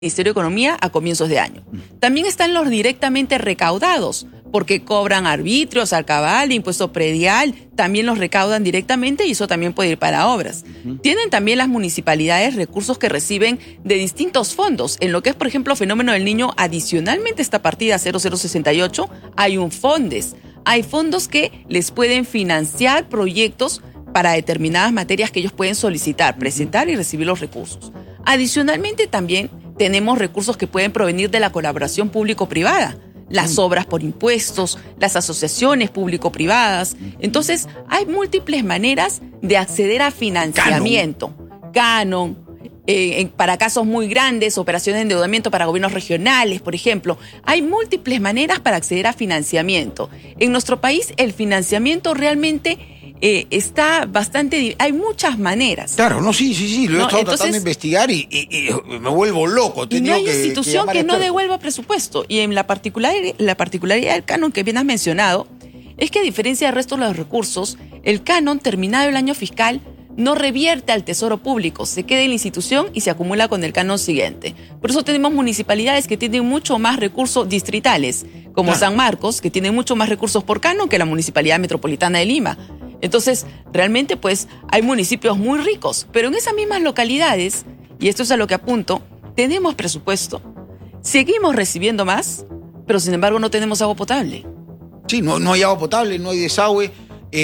Ministerio de Economía a comienzos de año. También están los directamente recaudados, porque cobran arbitrios, alcabal, impuesto predial, también los recaudan directamente y eso también puede ir para obras. Tienen también las municipalidades recursos que reciben de distintos fondos. En lo que es, por ejemplo, Fenómeno del Niño, adicionalmente a esta partida 0068, hay un FONDES. Hay fondos que les pueden financiar proyectos para determinadas materias que ellos pueden solicitar, presentar y recibir los recursos. Adicionalmente también tenemos recursos que pueden provenir de la colaboración público-privada, las obras por impuestos, las asociaciones público-privadas. Entonces, hay múltiples maneras de acceder a financiamiento. Canon, para casos muy grandes, operaciones de endeudamiento para gobiernos regionales, por ejemplo. Hay múltiples maneras para acceder a financiamiento. En nuestro país, el financiamiento realmente está bastante... Hay muchas maneras. Claro, no, sí, lo he estado tratando de investigar y me vuelvo loco. Y no hay institución que no devuelva presupuesto. Y en la particularidad del canon que bien has mencionado, es que a diferencia del resto de los recursos, el canon, terminado el año fiscal, no revierte al tesoro público, se queda en la institución y se acumula con el canon siguiente. Por eso tenemos municipalidades que tienen mucho más recursos distritales, como San Marcos, que tiene mucho más recursos por canon que la Municipalidad Metropolitana de Lima. Entonces, realmente, pues, hay municipios muy ricos, pero en esas mismas localidades, y esto es a lo que apunto, tenemos presupuesto, seguimos recibiendo más, pero sin embargo no tenemos agua potable. Sí, no hay agua potable, no hay desagüe,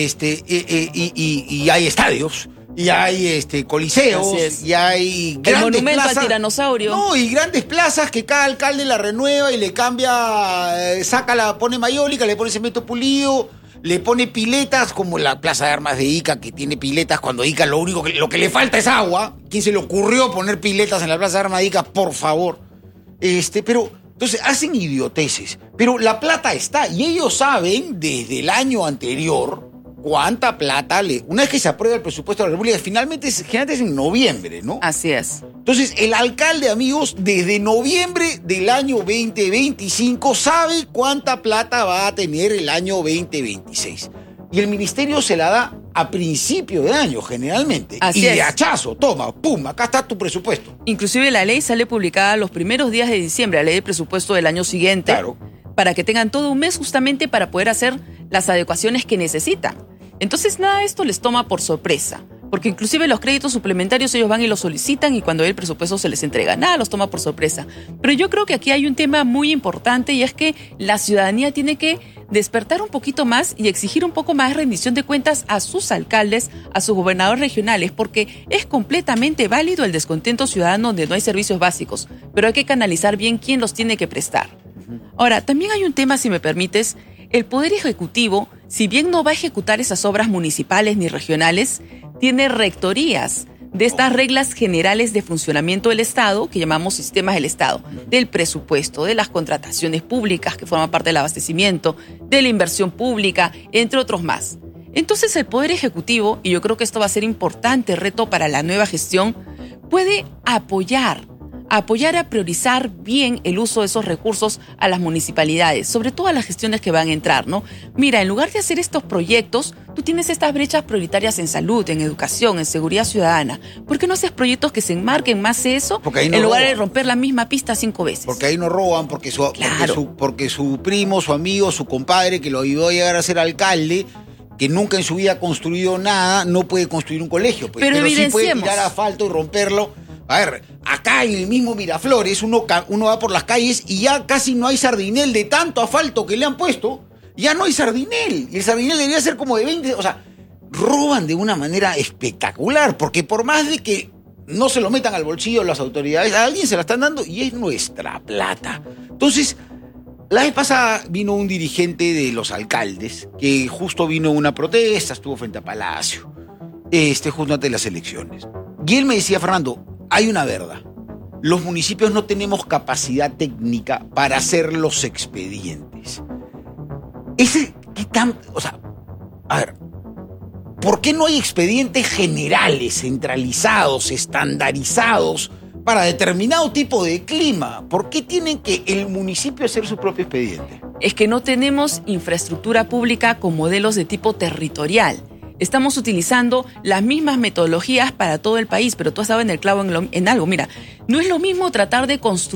y hay estadios, y hay coliseos, y hay grandes el monumento plazas, al tiranosaurio. No, y grandes plazas que cada alcalde la renueva y le cambia, pone mayólica, le pone cemento pulido, le pone piletas, como la Plaza de Armas de Ica, que tiene piletas cuando Ica lo que le falta es agua. ¿Quién se le ocurrió poner piletas en la Plaza de Armas de Ica? Por favor. Pero, entonces, hacen idioteces. Pero la plata está, y ellos saben desde el año anterior cuánta plata una vez que se aprueba el presupuesto de la República, generalmente es en noviembre, ¿no? Así es. Entonces, el alcalde, amigos, desde noviembre del año 2025 sabe cuánta plata va a tener el año 2026. Y el ministerio se la da a principio de año, generalmente. Así y es. de hachazo, toma, pum, acá está tu presupuesto. Inclusive la ley sale publicada los primeros días de diciembre, la ley de presupuesto del año siguiente, Claro, para que tengan todo un mes justamente para poder hacer las adecuaciones que necesitan. Entonces, nada de esto les toma por sorpresa. Porque inclusive los créditos suplementarios ellos van y los solicitan y cuando el presupuesto se les entrega, nada los toma por sorpresa. Pero yo creo que aquí hay un tema muy importante y es que la ciudadanía tiene que despertar un poquito más y exigir un poco más de rendición de cuentas a sus alcaldes, a sus gobernadores regionales, porque es completamente válido el descontento ciudadano donde no hay servicios básicos, pero hay que canalizar bien quién los tiene que prestar. Ahora, también hay un tema, si me permites, el Poder Ejecutivo, si bien no va a ejecutar esas obras municipales ni regionales, tiene rectorías de estas reglas generales de funcionamiento del Estado, que llamamos sistemas del Estado, del presupuesto, de las contrataciones públicas, que forman parte del abastecimiento, de la inversión pública, entre otros más. Entonces el Poder Ejecutivo, y yo creo que esto va a ser importante reto para la nueva gestión, puede apoyar a priorizar bien el uso de esos recursos a las municipalidades, sobre todo a las gestiones que van a entrar, ¿no? Mira, en lugar de hacer estos proyectos, tú tienes estas brechas prioritarias en salud, en educación, en seguridad ciudadana. ¿Por qué no haces proyectos que se enmarquen más eso, en lugar de romper la misma pista 5 veces? Porque ahí no roban, porque su primo, su amigo, su compadre, que lo ayudó a llegar a ser alcalde, que nunca en su vida ha construido nada, no puede construir un colegio. Pues. Pero sí puede tirar asfalto y romperlo. A ver, acá en el mismo Miraflores, uno va por las calles y ya casi no hay sardinel de tanto asfalto que le han puesto. Ya no hay sardinel. Y el sardinel debería ser como de 20. O sea, roban de una manera espectacular. Porque por más de que no se lo metan al bolsillo las autoridades, a alguien se la están dando y es nuestra plata. Entonces, la vez pasada vino un dirigente de los alcaldes que justo vino a una protesta, estuvo frente a Palacio, justo antes de las elecciones. Y él me decía, Fernando, hay una verdad. Los municipios no tenemos capacidad técnica para hacer los expedientes. A ver, ¿por qué no hay expedientes generales, centralizados, estandarizados para determinado tipo de clima? ¿Por qué tiene que el municipio hacer su propio expediente? Es que no tenemos infraestructura pública con modelos de tipo territorial. estamos utilizando las mismas metodologías para todo el país, pero tú has dado en el clavo en algo. Mira, no es lo mismo tratar de construir